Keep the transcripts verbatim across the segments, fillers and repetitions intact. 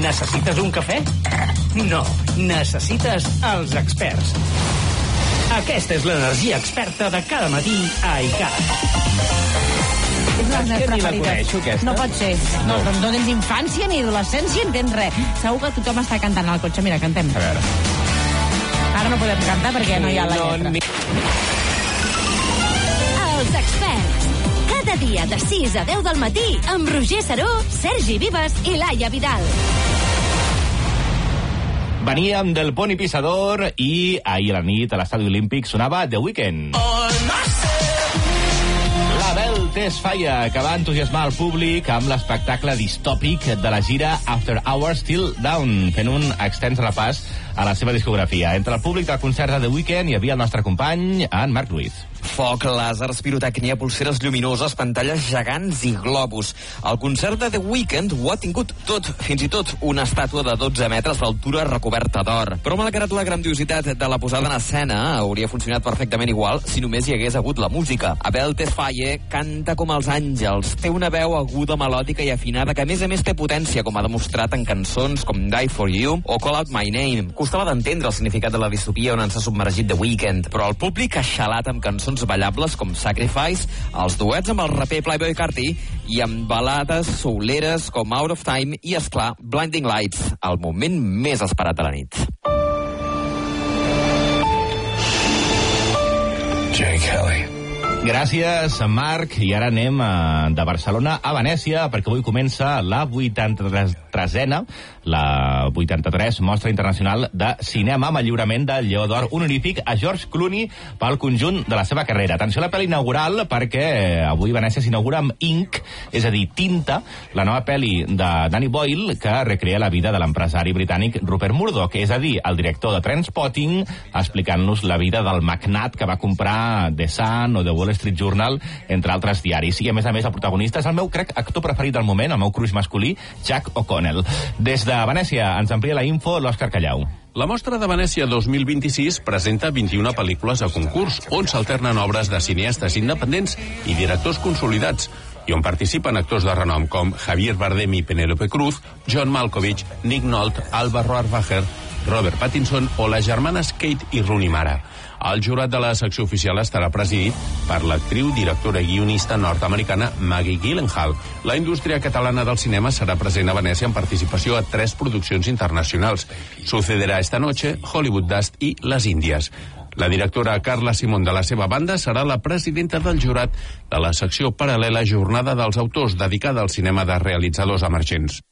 Necessites un cafè? No, necessites els experts. Aquesta és l'energia experta de cada matí a iCat. És una de les ni la preferides. coneixo, aquesta. No pot ser. No, no. no tens infància ni adolescència ni tens res. Segur que tothom està cantant al cotxe. Mira, cantem. A veure. Ara no podem cantar perquè no hi ha la No, lletra. ni... Els experts. Cada dia de sis a deu del matí amb Roger Saró, Sergi Vives i Laia Vidal. Veníem del Pony Pissador i ahir a la nit a l'Estadi Olímpic sonava The Weeknd. La Bel Tesfaye, que va entusiasmar el públic amb l'espectacle distòpic de la gira After Hours Till Dawn, fent un extens repàs a la seva discografia. Entre el públic del concert de The Weeknd hi havia el nostre company, en Marc Ruiz. Foc, làsers, pirotècnia, pulseres lluminoses, pantalles gegants i globus. El concert de The Weeknd ho ha tingut tot, fins i tot una estàtua de dotze metres d'altura recoberta d'or. Però malgrat la grandiositat de la posada en escena, hauria funcionat perfectament igual si només hi hagués hagut la música. Abel Tesfaye canta com els àngels, té una veu aguda, melòdica i afinada que a més a més té potència, com ha demostrat en cançons com Die For You o Call Out My Name. Costava d'entendre el significat de la distopia on ens ha submergit The Weeknd, però el públic ha xalat amb cançons ballables com Sacrifice, els duets amb el raper Playboi Carti i amb balades souleres com Out of Time i, esclar, Blinding Lights, el moment més esperat de la nit. Jay Kelly. Gràcies, Marc. I ara anem a, de Barcelona a Venècia, perquè avui comença la vuitanta-tresena, la vuitanta-tres Mostra Internacional de Cinema, amb el lliurament del Lleó d'Or honorífic a George Clooney pel conjunt de la seva carrera. Atenció a la pel·li inaugural, perquè avui Venècia s'inaugura amb Ink, és a dir, Tinta, la nova pel·li de Danny Boyle, que recrea la vida de l'empresari britànic Rupert Murdoch, és a dir, el director de Trainspotting, explicant-nos la vida del magnat que va comprar The Sun o The Wall Street Journal, entre altres diaris. I, a més a més, el protagonista és el meu, crec, actor preferit del moment, el meu cruix masculí, Jack O'Connell. Des de Venècia ens amplia la info l'Òscar Callau. La Mostra de Venècia dos mil vint-i-sis presenta vint-i-una pel·lícules a concurs, on s'alternen obres de cineastes independents i directors consolidats, i on participen actors de renom com Javier Bardem i Penélope Cruz, John Malkovich, Nick Nolte, Alba Rohrwacher, Robert Pattinson o les germanes Kate i Rooney Mara. El jurat de la secció oficial estarà presidit per l'actriu, directora i guionista nord-americana Maggie Gyllenhaal. La indústria catalana del cinema serà present a Venècia en participació a tres produccions internacionals. Sucederà esta noche, Hollywood Dust i Les Índies. La directora Carla Simón, de la seva banda, serà la presidenta del jurat de la secció paral·lela Jornada dels Autors, dedicada al cinema de realitzadors emergents.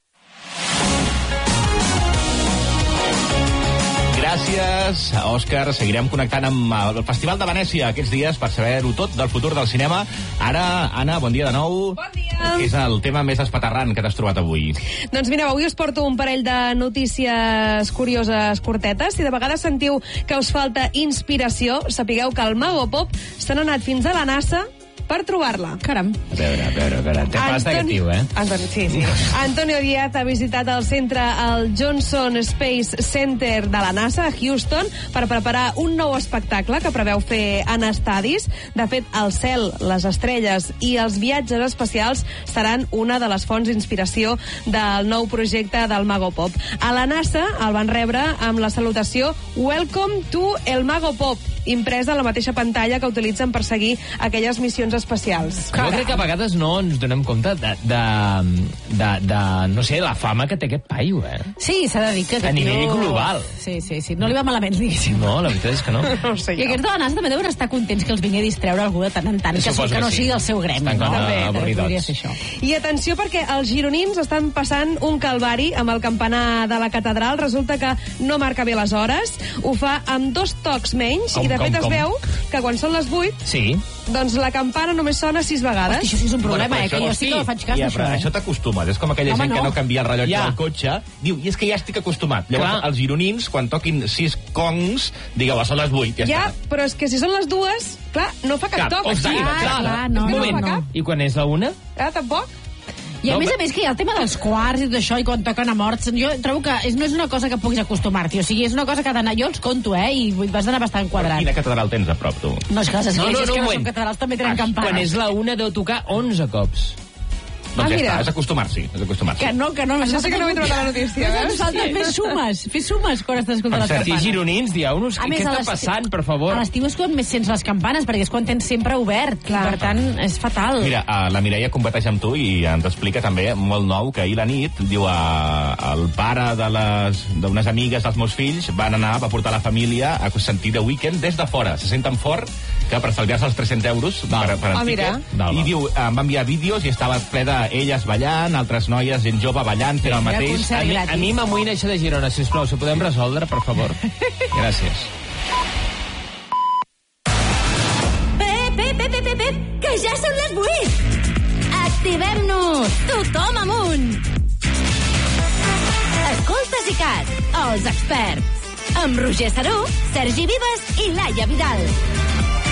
Gràcies, Òscar. Seguirem connectant amb el Festival de Venècia aquests dies per saber-ho tot del futur del cinema. Ara, Anna, bon dia de nou. Bon dia. Què és el tema més espaterrant que t'has trobat avui? Doncs mireu, avui us porto un parell de notícies curioses curtetes. Si de vegades sentiu que us falta inspiració, sapigueu que el Mago Pop se n'ha anat fins a la NASA per trobar-la. Caram. A veure, a veure, a veure. Té pas negatiu, eh? Antoni, sí, sí. Antonio Díaz ha visitat el centre, el Johnson Space Center de la NASA a Houston, per preparar un nou espectacle que preveu fer en estadis. De fet, el cel, les estrelles i els viatges espacials seran una de les fonts d'inspiració del nou projecte del Mago Pop. A la NASA el van rebre amb la salutació Welcome to el Mago Pop, impresa a la mateixa pantalla que utilitzen per seguir aquelles missions espacials. Jo crec que a vegades no ens donem compte de, de, de, de no sé, la fama que té aquest paio, eh? Sí, s'ha de dir que... A nivell tio... global. Sí, sí, sí. No li va malament, diguéssim. No, la veritat és que no. No sé I aquests de la NASA també deuen estar contents que els vingui a distreure algú de tant en tant, que, Suposo que no que sí. sigui el seu gremi. Estan No? com a També, també avorridots. podria ser això. I atenció, perquè els gironins estan passant un calvari amb el campanar de la catedral. Resulta que no marca bé les hores, ho fa amb dos tocs menys, Com, i de com, fet es com? veu que quan són les vuit, Sí. doncs la campana només sona sis vegades. Hosti, això sí és un problema, Bueno, eh? però Que jo això- sí que no faig cas ja, d'això. però eh? això t'acostumes. És com aquella Home, gent que no. no canvia el rellotge Ja. del cotxe. Diu, i és que ja estic acostumat. Llavors, Clar. els gironins, quan toquin sis congs, digueu, són les vuit, ja, Ja, està. però és que si són les dues, clar, no fa cap Cap, toc. hosti, aquí. clar, clar, És no, que no, no fa no. cap. I quan és la una? Ah, tampoc? I a No, més però- a més que hi ha el tema dels quarts i tot això, i quan toquen a morts, jo trobo que és, no és una cosa que puguis acostumar-t'hi, o sigui, és una cosa que ha d'anar, jo els conto, eh, i vull- vas anar bastant quadrat. Quina catedral tens a prop, tu? No, és que les esglésies No, no, no, que un no són moment. catedrals també tenen Ah, campanes. Quan és la una deu tocar onze cops. Doncs Ah, ja mira. està, és acostumar-s'hi. És acostumar-s'hi. Que no, que no. Això sí que no m'he trobat a la notícia, No eh? ens falta fer sumes, fer sumes quan estàs escoltant Per les cert, Sí, campanes. gironins, dieu-nos, A què més, a està l'estiu- passant, per favor? A l'estiu és quan més sents les campanes, perquè és quan tens sempre obert. Clar. I, per tant, és fatal. Mira, uh, la Mireia competeix amb tu i ens explica també molt nou que ahir la nit, diu, uh, el pare de les d'unes amigues dels meus fills van anar, va portar la família a sentir The Weeknd des de fora. Se senten fort que per estalviar-se els tres-cents euros Val. per, per Ah, el mira. tiquet, Val, i val. diu, em va enviar vídeos i estava ple d'elles ballant, altres noies, gent jove ballant, fent el Mira, mateix. concert A mi, gratis. a mi m'amoïna això de Girona, sisplau, si ho podem resoldre, per favor. Gràcies. Pep, pep, pep, pep, pep, que ja són les vuit! Activem-nos! Tothom amunt! Escoltes i cat, els experts. Amb Roger Saró, Sergi Vives i Laia Vidal.